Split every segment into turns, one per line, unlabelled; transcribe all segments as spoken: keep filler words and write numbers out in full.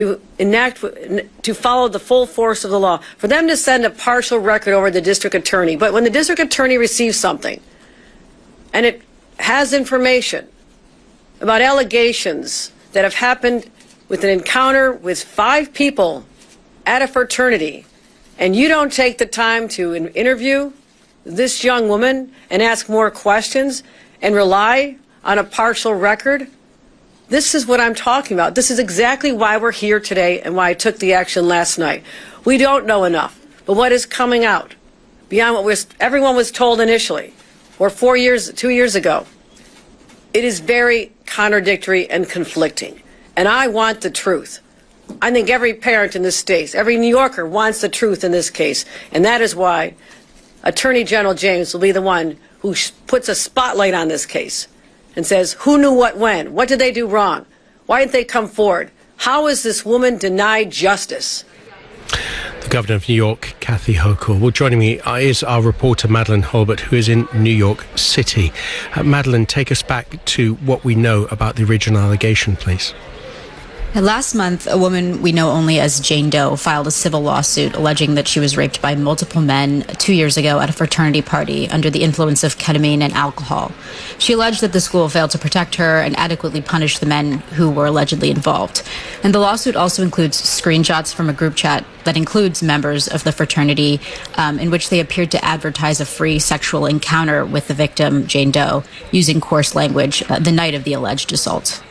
to enact, to follow the full force of the law, for them to send a partial record over to the district attorney. But when the district attorney receives something and it has information about allegations that have happened with an encounter with five people at a fraternity, and you don't take the time to interview this young woman and ask more questions and rely on a partial record, this is what I'm talking about. This is exactly why we're here today and why I took the action last night. We don't know enough, but what is coming out beyond what was, everyone was told initially or four years, two years ago, it is very contradictory and conflicting. And I want the truth. I think every parent in this state, every New Yorker wants the truth in this case. And that is why Attorney General James will be the one who puts a spotlight on this case and says, who knew what when? What did they do wrong? Why didn't they come forward? How is this woman denied justice?
The Governor of New York, Kathy Hochul. Well, joining me is our reporter, Madeleine Hulbert, who is in New York City. Uh, Madeleine, take us back to what we know about the original allegation, please.
Last month, a woman we know only as Jane Doe filed a civil lawsuit alleging that she was raped by multiple men two years ago at a fraternity party under the influence of ketamine and alcohol. She alleged that the school failed to protect her and adequately punish the men who were allegedly involved. And the lawsuit also includes screenshots from a group chat that includes members of the fraternity um, in which they appeared to advertise a free sexual encounter with the victim, Jane Doe, using coarse language uh, the night of the alleged assault.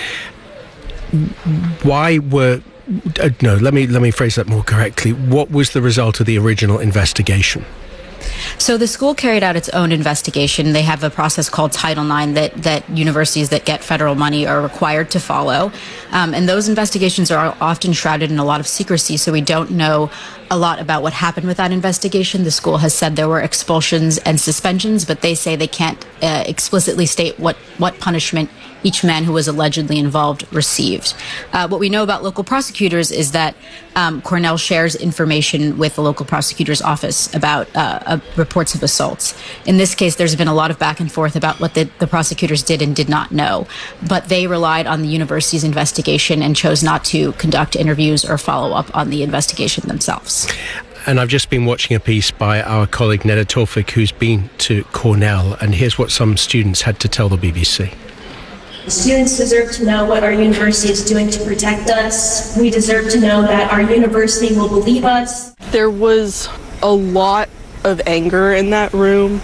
Why were uh, no let me let me phrase that more correctly. What was the result of the original investigation?
So the school carried out its own investigation. They have a process called Title nine that, that universities that get federal money are required to follow. Um, and those investigations are often shrouded in a lot of secrecy, so we don't know a lot about what happened with that investigation. The school has said there were expulsions and suspensions, but they say they can't uh, explicitly state what, what punishment each man who was allegedly involved received. Uh, what we know about local prosecutors is that um, Cornell shares information with the local prosecutor's office about uh, uh, reports of assaults. In this case, there's been a lot of back and forth about what the, the prosecutors did and did not know, but they relied on the university's investigation and chose not to conduct interviews or follow up on the investigation themselves.
And I've just been watching a piece by our colleague Neda Tawfik, who's been to Cornell, and here's what some students had to tell the B B C.
Students deserve to know what our university is doing to protect us. We deserve to know that our university will believe us.
There was a lot of anger in that room.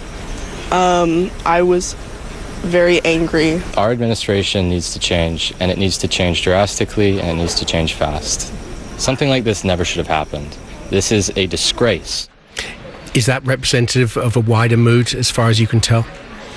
Um, I was very angry.
Our administration needs to change, and it needs to change drastically, and it needs to change fast. Something like this never should have happened. This is a disgrace.
Is that representative of a wider mood as far as you can tell?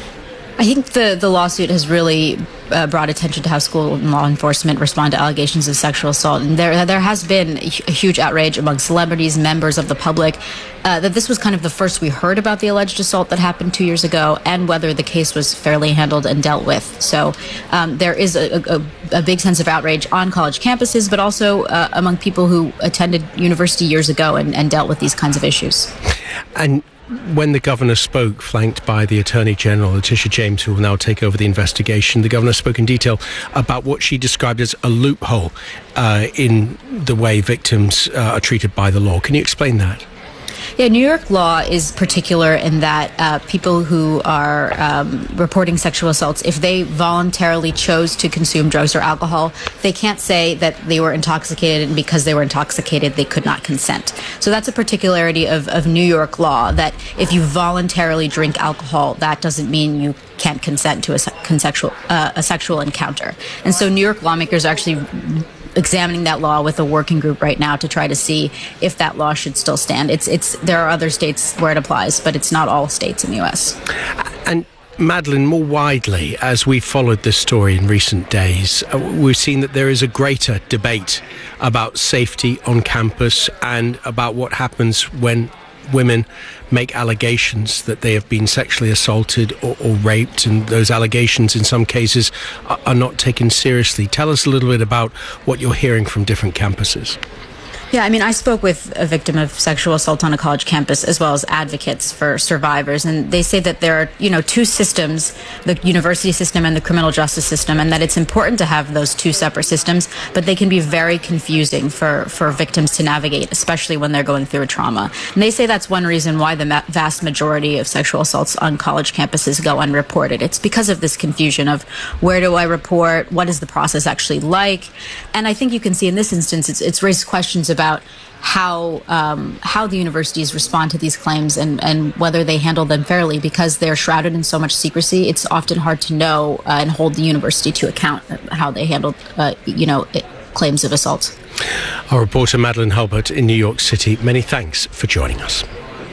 I think the, the lawsuit has really uh, brought attention to how school and law enforcement respond to allegations of sexual assault. And there there has been a huge outrage among celebrities, members of the public, uh, that this was kind of the first we heard about the alleged assault that happened two years ago and whether the case was fairly handled and dealt with. So um, there is a, a, a big sense of outrage on college campuses, but also uh, among people who attended university years ago and, and dealt with these kinds of issues.
And when the governor spoke, flanked by the Attorney General, Letitia James, who will now take over the investigation, the governor spoke in detail about what she described as a loophole uh, in the way victims uh, are treated by the law. Can you explain that?
Yeah, New York law is particular in that uh, people who are um, reporting sexual assaults, if they voluntarily chose to consume drugs or alcohol, they can't say that they were intoxicated, and because they were intoxicated, they could not consent. So that's a particularity of, of New York law, that if you voluntarily drink alcohol, that doesn't mean you can't consent to a, consensual, uh, a sexual encounter. And so New York lawmakers are actually examining that law with a working group right now to try to see if that law should still stand. It's it's there are other states where it applies, but it's not all states in the U S.
And Madeleine, more widely, as we've followed this story in recent days, uh, we've seen that there is a greater debate about safety on campus and about what happens when women make allegations that they have been sexually assaulted or, or raped, and those allegations in some cases are, are not taken seriously. Tell us a little bit about what you're hearing from different campuses.
Yeah, I mean, I spoke with a victim of sexual assault on a college campus as well as advocates for survivors, and they say that there are, you know, two systems, the university system and the criminal justice system, and that it's important to have those two separate systems, but they can be very confusing for, for victims to navigate, especially when they're going through a trauma. And they say that's one reason why the ma- vast majority of sexual assaults on college campuses go unreported. It's because of this confusion of where do I report, what is the process actually like, and I think you can see in this instance it's, it's raised questions about about how um, how the universities respond to these claims and, and whether they handle them fairly, because they're shrouded in so much secrecy. It's often hard to know uh, and hold the university to account how they handle, uh, you know, it, claims of assault.
Our reporter Madeleine Hulbert in New York City. Many thanks for joining us.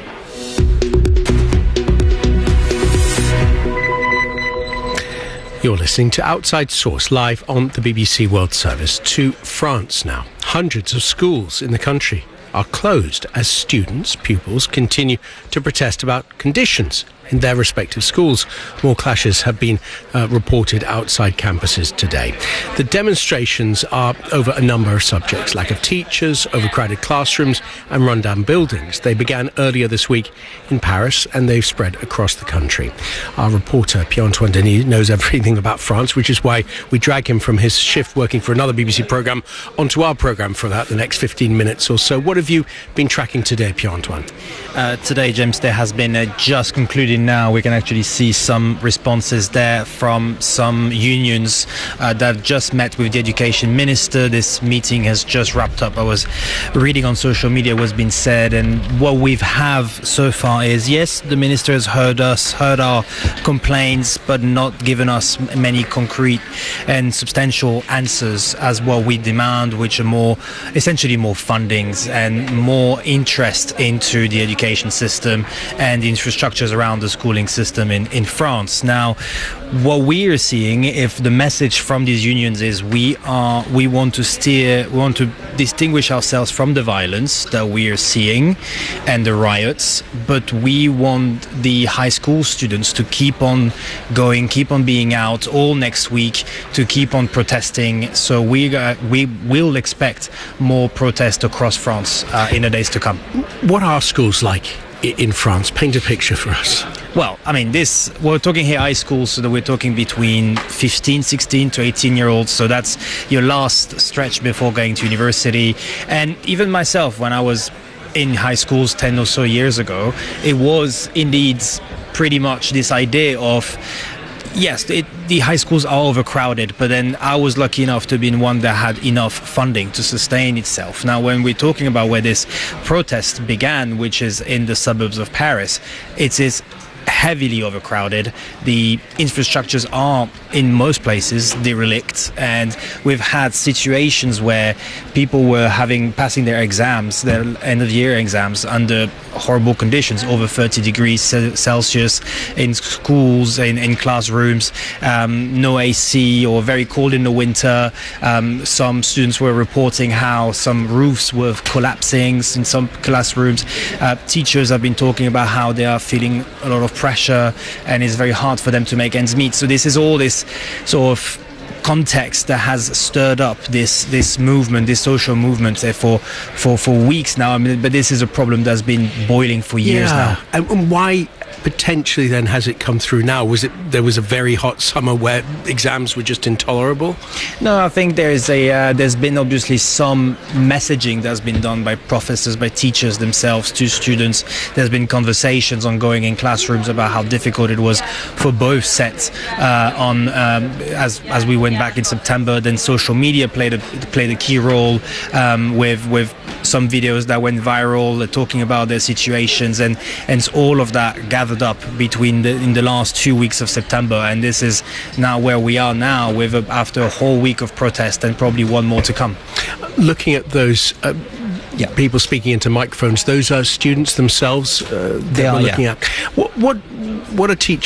You're listening to Outside Source live on the B B C World Service. To France now. Hundreds of schools in the country are closed as students, pupils, continue to protest about conditions in their respective schools. More clashes have been uh, reported outside campuses today. The demonstrations are over a number of subjects: lack of teachers, overcrowded classrooms and rundown buildings. They began earlier this week in Paris and they've spread across the country. Our reporter Pierre-Antoine Denis knows everything about France, which is why we drag him from his shift working for another B B C programme onto our programme for that the next fifteen minutes or so. What have you been tracking today, Pierre-Antoine?
Uh, today, James, there has been uh, just concluded now. We can actually see some responses there from some unions uh, that have just met with the education minister. This meeting has just wrapped up. I was reading on social media what's been said, and what we've have so far is, yes, the minister has heard us, heard our complaints, but not given us many concrete and substantial answers as what we demand, which are more, essentially more fundings and more interest into the education system and the infrastructures around the schooling system in, in France. Now, what we are seeing, if the message from these unions is we are, we want to steer, we want to distinguish ourselves from the violence that we are seeing and the riots, but we want the high school students to keep on going, keep on being out all next week, to keep on protesting. So we uh, we will expect more protest across France uh, in the days to come.
What are schools like in France? Paint a picture for us.
Well, I mean, this, we're talking here high school, so that we're talking between fifteen, sixteen to eighteen year olds. So that's your last stretch before going to university. And even myself, when I was in high schools ten or so years ago, it was indeed pretty much this idea of, yes, it, the high schools are overcrowded, but then I was lucky enough to be in one that had enough funding to sustain itself. Now, when we're talking about where this protest began, which is in the suburbs of Paris, it is heavily overcrowded. The infrastructures are in most places derelict, and we've had situations where people were having passing their exams, their end of year exams, under horrible conditions, over thirty degrees Celsius in schools, in, in classrooms, um, no A C, or very cold in the winter. Um, some students were reporting how some roofs were collapsing in some classrooms. Uh, teachers have been talking about how they are feeling a lot of pressure and it's very hard for them to make ends meet. So this is all this sort of context that has stirred up this this movement, this social movement uh, for for for weeks now. I mean, but this is a problem that's been boiling for years
yeah.
now.
And why potentially then has it come through now? Was it there was a very hot summer where exams were just intolerable?
No, I think there's a uh, there's been obviously some messaging that's been done by professors, by teachers themselves to students. There's been conversations ongoing in classrooms about how difficult it was for both sets uh, on um, as as we went back in September. Then social media played a played a key role um, with with some videos that went viral uh, talking about their situations, and and all of that gathered up between the in the last two weeks of September, and this is now where we are now, with a, after a whole week of protest and probably one more to come.
Looking at those uh,
yeah.
people speaking into microphones, those are students themselves uh, that
they are
we're looking
yeah.
at. What what what are teachers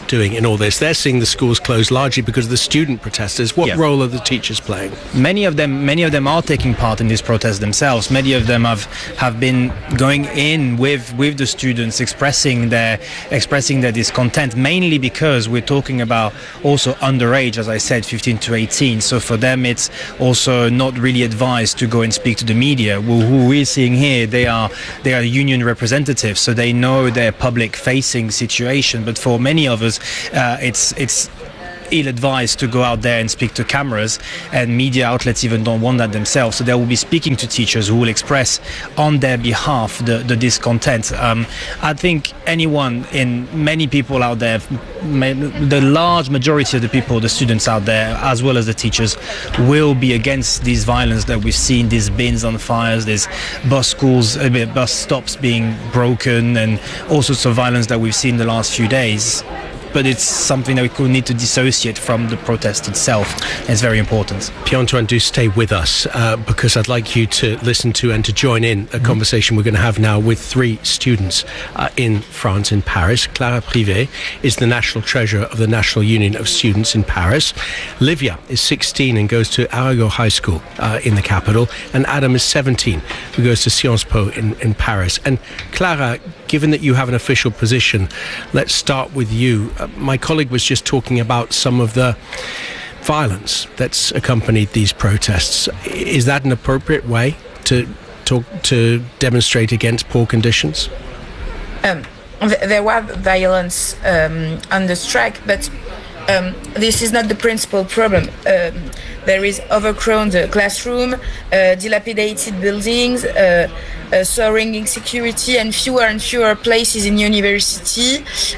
doing in all this? They're seeing the schools closed largely because of the student protesters. What
Yeah.
role are the teachers playing?
Many of them, many of them are taking part in these protests themselves. Many of them have, have been going in with with the students, expressing their expressing their discontent. Mainly because we're talking about also underage, as I said, fifteen to eighteen. So for them, it's also not really advised to go and speak to the media. Well, who we're seeing here, they are they are union representatives, so they know their public-facing situation. But for many of us, uh, it's it's. ill-advised to go out there and speak to cameras, and media outlets even don't want that themselves. So they will be speaking to teachers who will express on their behalf the, the discontent. Um, I think anyone, in many people out there, may, the large majority of the people, the students out there, as well as the teachers, will be against this violence that we've seen, these bins on fires, these bus schools, uh, bus stops being broken, and all sorts of violence that we've seen the last few days. But it's something that we could need to dissociate from the protest itself. It's very important.
Pierre-Antoine, do stay with us uh, because I'd like you to listen to and to join in a mm-hmm. conversation we're going to have now with three students uh, in France, in Paris. Clara Privé is the national treasurer of the National Union of Students in Paris. Livia is sixteen and goes to Arago High School uh, in the capital. And Adam is seventeen, who goes to Sciences Po in, in Paris. And Clara, given that you have an official position, let's start with you. Uh, my colleague was just talking about some of the violence that's accompanied these protests. Is that an appropriate way to talk, to demonstrate against poor conditions?
Um, th- there was violence um, on the strike, but um, this is not the principal problem. Um, there is overcrowded uh, classroom, uh, dilapidated buildings, uh, uh, soaring insecurity, and fewer and fewer places in university.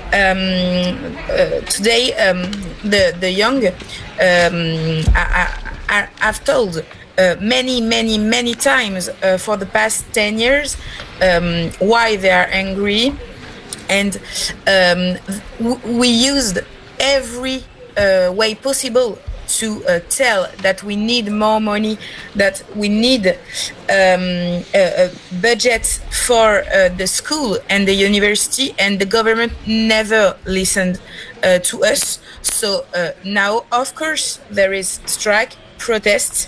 Um, uh, today, um, the the young um, have told uh, many, many, many times uh, for the past ten years um, why they are angry, and um, w- we used every uh, way possible to uh, tell that we need more money, that we need um, a, a budget for uh, the school and the university, and the government never listened uh, to us. So uh, now, of course, there is strike, protests.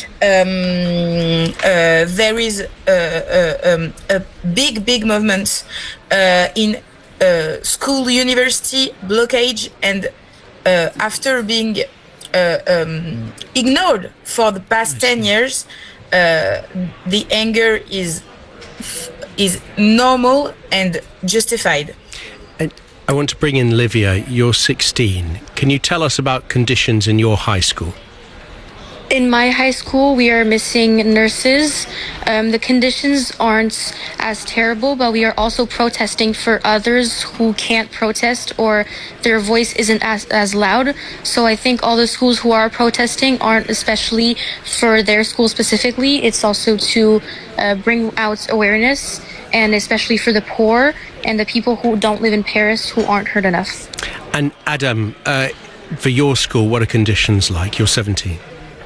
Um, uh, there is a, a, um, a big, big movement uh, in uh, school, university, blockade, and uh, after being Uh, um, ignored for the past ten years, uh, the anger is is normal and justified.
And I want to bring in Livia. You're sixteen. Can you tell us about conditions in your high school?
In my high school, we are missing nurses. Um, the conditions aren't as terrible, but we are also protesting for others who can't protest or their voice isn't as, as loud. So I think all the schools who are protesting aren't especially for their school specifically. It's also to uh, bring out awareness, and especially for the poor and the people who don't live in Paris who aren't heard enough.
And Adam, uh, for your school, what are conditions like? You're seventeen.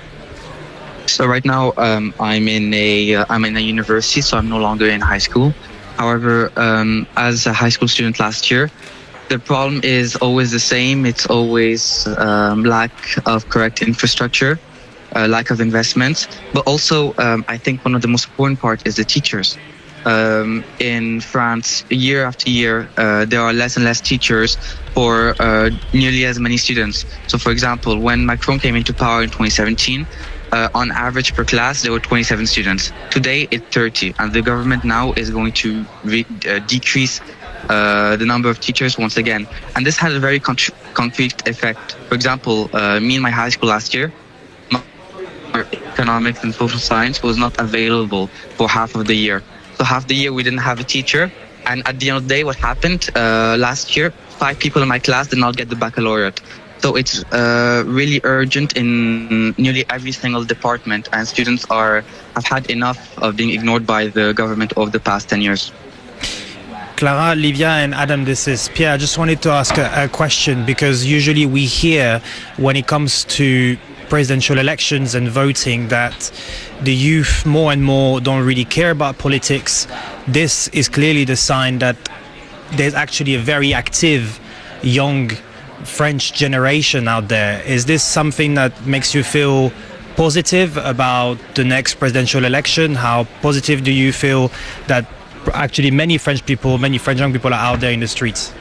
So right now, um, I'm in a uh, I'm in a university, so I'm no longer in high school. However, um, as a high school student last year, the problem is always the same. It's always um, lack of correct infrastructure, uh, lack of investment, but also um, I think one of the most important part is the teachers. Um, in France, year after year, uh, there are less and less teachers for uh, nearly as many students. So, for example, when Macron came into power in twenty seventeen. Uh, on average per class, there were twenty-seven students. Today, it's thirty, and the government now is going to re- uh, decrease uh, the number of teachers once again. And this had a very con- concrete effect. For example, uh, me in my high school last year, my economics and social science was not available for half of the year. So half the year we didn't have a teacher, and at the end of the day, what happened uh, last year? Five people in my class did not get the baccalaureate. So it's uh, really urgent in nearly every single department, and students are have had enough of being ignored by the government over the past ten years.
Clara, Livia and Adam, this is Pierre. I just wanted to ask a, a question, because usually we hear when it comes to presidential elections and voting that the youth more and more don't really care about politics. This is clearly the sign that there's actually a very active young French generation out there. Is this something that makes you feel positive about the next presidential election? How positive do you feel that actually many French people, many French young people are out there in the streets?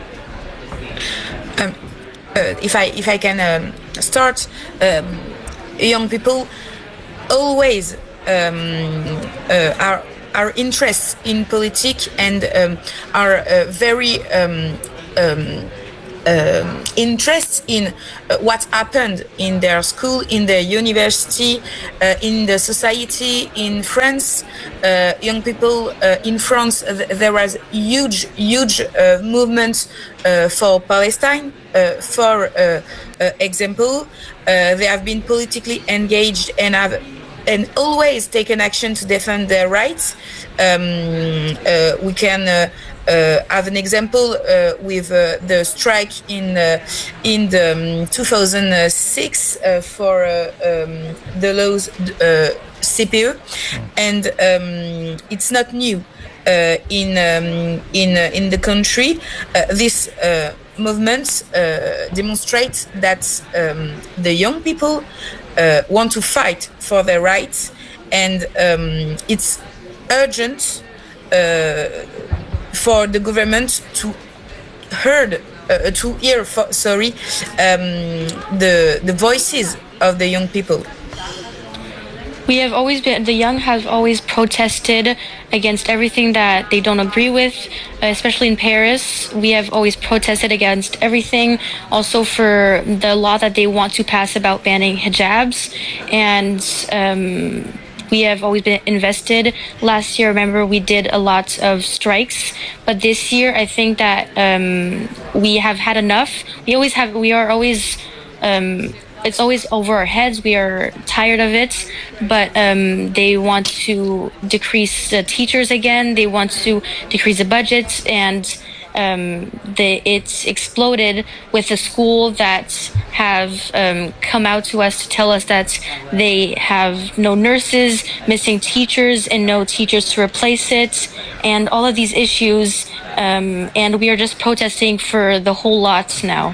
Um, uh, if I if I can um, start, um, young people always um, uh, are are interested in politics and um, are uh, very um, um, um, interested in uh, what happened in their school, in their university, uh, in the society in France. Uh, young people uh, in France, th- there was huge, huge uh, movement uh, for Palestine. Uh, for uh, uh, example, uh, they have been politically engaged and have and always taken action to defend their rights. Um, uh, we can uh, uh, have an example uh, with uh, the strike in uh, in the um, two thousand six uh, for uh, um, the laws uh, C P E, and um, it's not new uh, in um, in uh, in the country. Uh, this uh, movement uh, demonstrates that um, the young people Uh, want to fight for their rights, and um, it's urgent uh, for the government to heard uh, to hear for, sorry um, the the voices of the young people.
We have always been, the young have always protested against everything that they don't agree with, especially in Paris. We have always protested against everything, also for the law that they want to pass about banning hijabs. And um, we have always been invested. Last year, remember, we did a lot of strikes. But this year, I think that um, we have had enough. We always have, we are always... Um, It's always over our heads. We are tired of it, but um, they want to decrease the teachers again. They want to decrease the budget, and um, they, it's exploded with a school that have um, come out to us to tell us that they have no nurses, missing teachers, and no teachers to replace it, and all of these issues. Um, and we are just protesting for the whole lot now.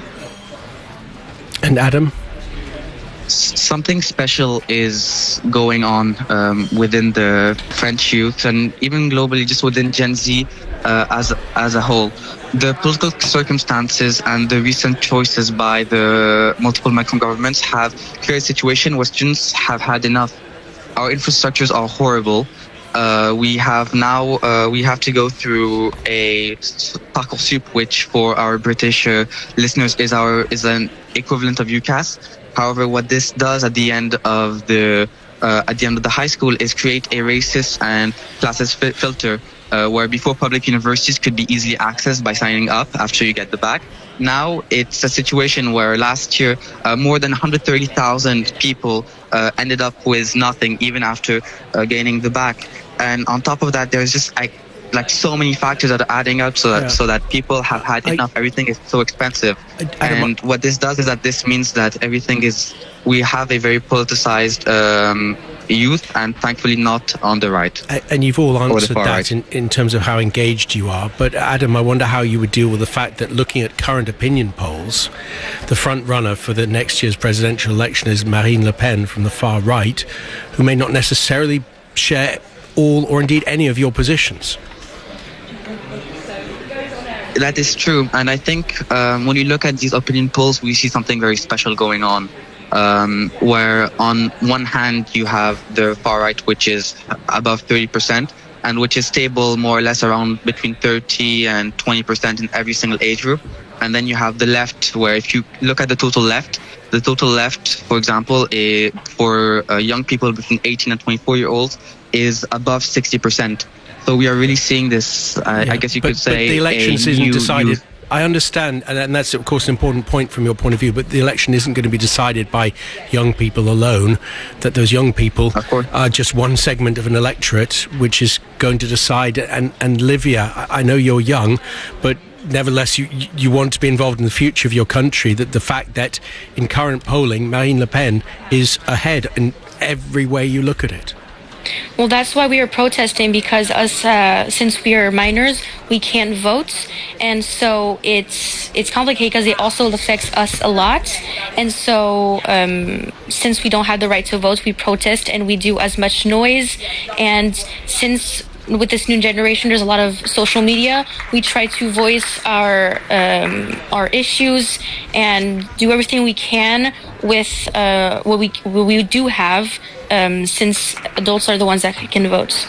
And Adam?
Something special is going on um, within the French youth and even globally, just within Gen Z uh, as as a whole. The political circumstances and the recent choices by the multiple Macron governments have created a situation where students have had enough. Our infrastructures are horrible. Uh, we have now uh, we have to go through a Parcoursup, which for our British uh, listeners is our is an equivalent of UCAS. However, what this does at the end of the uh, at the end of the high school is create a racist and classist fi- filter, uh, where before public universities could be easily accessed by signing up after you get the bac. Now it's a situation where last year uh, more than one hundred thirty thousand people uh, ended up with nothing even after uh, gaining the bac. And on top of that, there's just like like so many factors that are adding up so that yeah. so that people have had I, enough. Everything is so expensive. I, I and what this does is that this means that everything is, we have a very politicized um, youth, and thankfully not on the right.
And you've all answered that
right.
in, in terms of how engaged you are. But Adam, I wonder how you would deal with the fact that looking at current opinion polls, the front runner for the next year's presidential election is Marine Le Pen from the far right, who may not necessarily share all or indeed any of your positions.
That is true, and I think um, when you look at these opinion polls, we see something very special going on, um, where on one hand you have the far right, which is above thirty percent, and which is stable more or less around between thirty and twenty percent in every single age group. And then you have the left, where if you look at the total left, the total left, for example, is, for uh, young people between eighteen and twenty-four year olds, is above sixty percent. So we are really seeing this, uh,
yeah,
I guess you
but,
could say,
but the election isn't
new,
decided.
Youth.
I understand, and that's of course an important point from your point of view, but the election isn't going to be decided by young people alone, that those young people are just one segment of an electorate which is going to decide. And, and Livia, I know you're young, but nevertheless you, you want to be involved in the future of your country, that the fact that in current polling Marine Le Pen is ahead in every way you look at it.
Well, that's why we are protesting, because us, uh, since we are minors, we can't vote, and so it's it's complicated because it also affects us a lot. And so, um, since we don't have the right to vote, we protest and we do as much noise. And since with this new generation, there's a lot of social media, we try to voice our um, our issues and do everything we can with uh, what we what we do have. Um, since adults are the ones that can vote.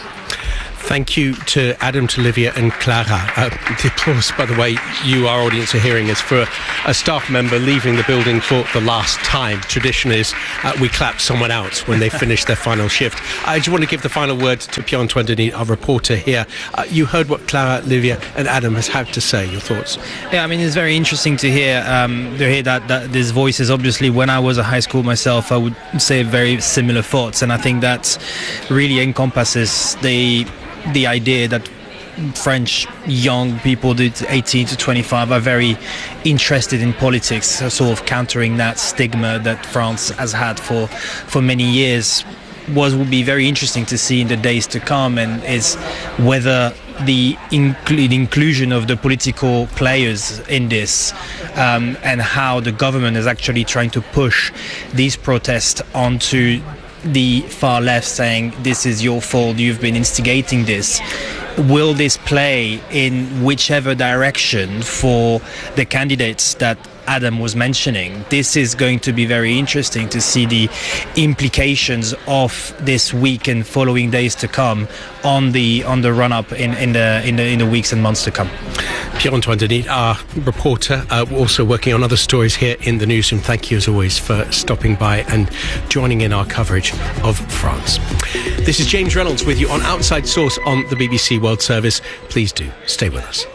Thank you to Adam, to Livia and Clara. Uh, the applause, by the way, you, our audience, are hearing is for a staff member leaving the building for the last time. Tradition is uh, we clap someone out when they finish their final shift. I just want to give the final word to Pierre-Antoine Denis, our reporter here. Uh, you heard what Clara, Livia and Adam has had to say. Your thoughts?
Yeah, I mean, it's very interesting to hear, um, to hear that, that these voices. Obviously, when I was at high school myself, I would say very similar thoughts. And I think that really encompasses the the idea that French young people, eighteen to twenty-five, are very interested in politics, sort of countering that stigma that France has had for for many years. Was would be very interesting to see in the days to come, and is whether the incl- inclusion of the political players in this, um, and how the government is actually trying to push these protests onto the far left, saying this is your fault, you've been instigating this. Will this play in whichever direction for the candidates that Adam was mentioning? This is going to be very interesting to see the implications of this week and following days to come on the on the run up in, in the in the in the weeks and months to come.
Pierre-Antoine Denis, our reporter, uh, also working on other stories here in the newsroom. Thank you as always for stopping by and joining in our coverage of France. This is James Reynolds with you on Outside Source on the B B C World Service. Please do stay with us.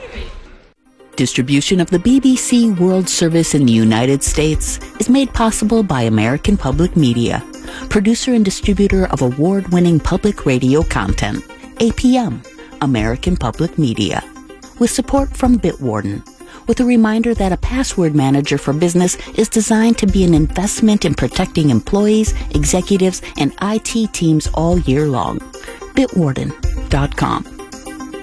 Distribution of the B B C World Service in the United States is made possible by American Public Media, producer and distributor of award-winning public radio content. A P M, American Public Media, with support from Bitwarden, with a reminder that a password manager for business is designed to be an investment in protecting employees, executives, and I T teams all year long. Bitwarden dot com.